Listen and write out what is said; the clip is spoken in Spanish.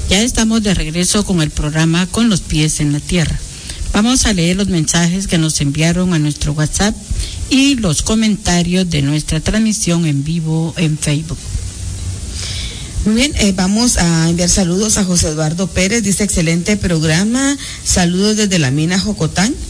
Ya estamos de regreso con el programa Con los pies en la tierra. Vamos a leer los mensajes que nos enviaron a nuestro WhatsApp y los comentarios de nuestra transmisión en vivo en Facebook. Muy bien, vamos a enviar saludos a José Eduardo Pérez, dice excelente programa, saludos desde la mina Jocotán.